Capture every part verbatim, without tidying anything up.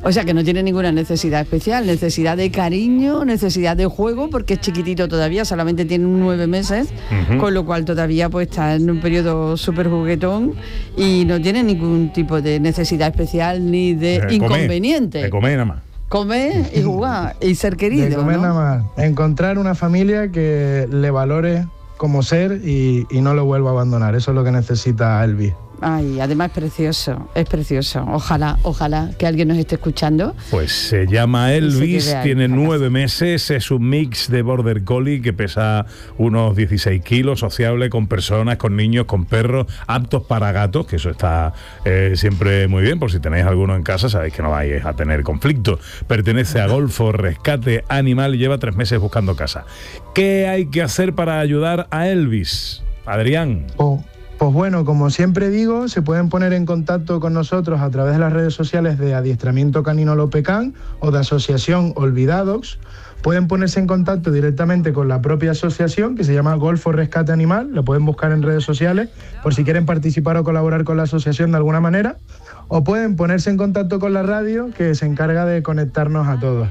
O sea que no tiene ninguna necesidad especial, necesidad de cariño, necesidad de juego, porque es chiquitito todavía, solamente tiene nueve meses, uh-huh. con lo cual todavía pues está en un periodo súper juguetón y no tiene ningún tipo de necesidad especial ni de de inconveniente. Comer, de comer nada más. Comer y jugar y ser querido. De comer, ¿no? Nada más. Encontrar una familia que le valore como ser y, y no lo vuelva a abandonar. Eso es lo que necesita Elvis. Ay, además es precioso, es precioso. Ojalá, ojalá que alguien nos esté escuchando. Pues se llama Elvis, se tiene nueve meses, es un mix de Border Collie que pesa unos dieciséis kilos, sociable con personas, con niños, con perros, aptos para gatos, que eso está eh, siempre muy bien, por si tenéis alguno en casa, sabéis que no vais a tener conflicto. Pertenece a Golfo Rescate Animal y lleva tres meses buscando casa. ¿Qué hay que hacer para ayudar a Elvis? Adrián. Oh. Pues bueno, como siempre digo, se pueden poner en contacto con nosotros a través de las redes sociales de Adiestramiento Canino Lopecan o de Asociación Olvidadogs. Pueden ponerse en contacto directamente con la propia asociación, que se llama Golfo Rescate Animal. Lo pueden buscar en redes sociales por si quieren participar o colaborar con la asociación de alguna manera. O pueden ponerse en contacto con la radio, que se encarga de conectarnos a todos.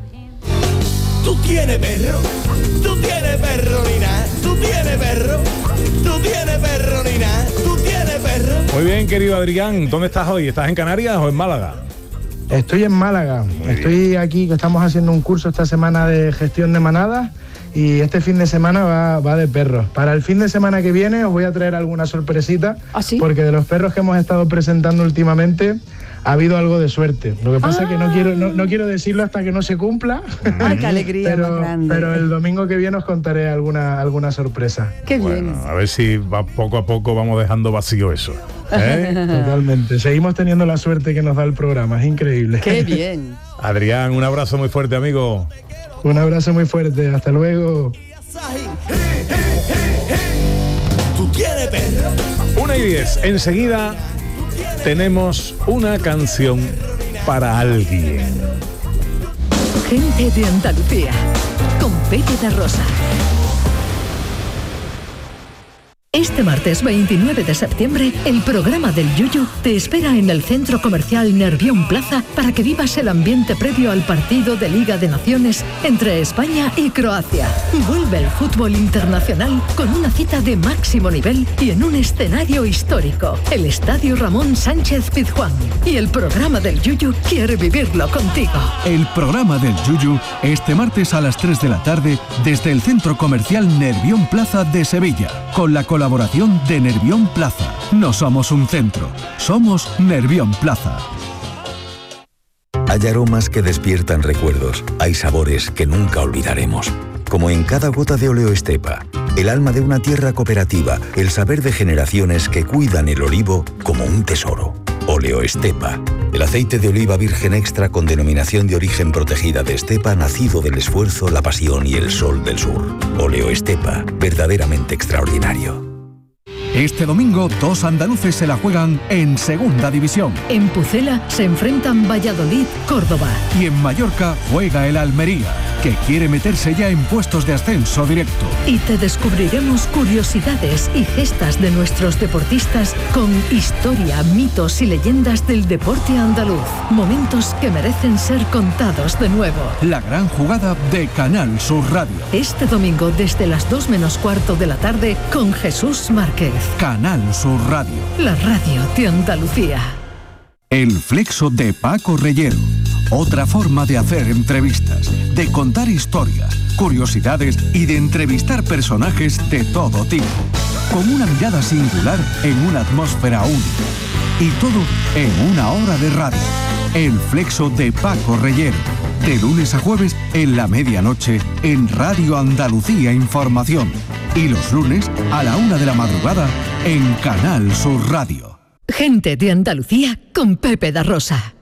Tú tienes perro, tú tienes perro, Nina, tú tienes perro, tú tienes perro, Nina, tú tienes perro. Muy bien, querido Adrián, ¿dónde estás hoy? ¿Estás en Canarias o en Málaga? Estoy en Málaga, Muy estoy bien. aquí, que estamos haciendo un curso esta semana de gestión de manadas y este fin de semana va, va de perros. Para el fin de semana que viene os voy a traer alguna sorpresita, ¿Ah, sí? porque de los perros que hemos estado presentando últimamente ha habido algo de suerte. Lo que pasa es ah. que no quiero, no, no quiero decirlo hasta que no se cumpla. ¡Ay, qué alegría pero, más grande! Pero el domingo que viene os contaré alguna, alguna sorpresa. ¡Qué bien! Bueno, a ver si va, poco a poco vamos dejando vacío eso. ¿eh? Totalmente. Seguimos teniendo la suerte que nos da el programa. Es increíble. ¡Qué bien! Adrián, un abrazo muy fuerte, amigo. Un abrazo muy fuerte. Hasta luego. Una y diez. Enseguida tenemos una canción para alguien. Gente de Andalucía, con Pepe da Rosa. Este martes veintinueve de septiembre, el programa del Yuyu te espera en el Centro Comercial Nervión Plaza para que vivas el ambiente previo al partido de Liga de Naciones entre España y Croacia. Vuelve el fútbol internacional con una cita de máximo nivel y en un escenario histórico, el Estadio Ramón Sánchez Pizjuán. Y el programa del Yuyu quiere vivirlo contigo. El programa del Yuyu este martes a las tres de la tarde desde el Centro Comercial Nervión Plaza de Sevilla, con la colaboración Colaboración de Nervión Plaza. No somos un centro, somos Nervión Plaza. Hay aromas que despiertan recuerdos, hay sabores que nunca olvidaremos. Como en cada gota de Oleo Estepa, el alma de una tierra cooperativa, el saber de generaciones que cuidan el olivo como un tesoro. Oleo Estepa, el aceite de oliva virgen extra con denominación de origen protegida de Estepa, nacido del esfuerzo, la pasión y el sol del sur. Oleo Estepa, verdaderamente extraordinario. Este domingo, dos andaluces se la juegan en Segunda División. En Pucela se enfrentan Valladolid, Córdoba. Y en Mallorca juega el Almería, que quiere meterse ya en puestos de ascenso directo. Y te descubriremos curiosidades y gestas de nuestros deportistas con historia, mitos y leyendas del deporte andaluz. Momentos que merecen ser contados de nuevo. La gran jugada de Canal Sur Radio. Este domingo desde las dos menos cuarto de la tarde con Jesús Márquez. Canal Sur Radio. La radio de Andalucía. El flexo de Paco Reyero. Otra forma de hacer entrevistas, de contar historias, curiosidades y de entrevistar personajes de todo tipo. Con una mirada singular en una atmósfera única. Y todo en una hora de radio. El flexo de Paco Reyero. De lunes a jueves en la medianoche en Radio Andalucía Información. Y los lunes a la una de la madrugada en Canal Sur Radio. Gente de Andalucía con Pepe da Rosa.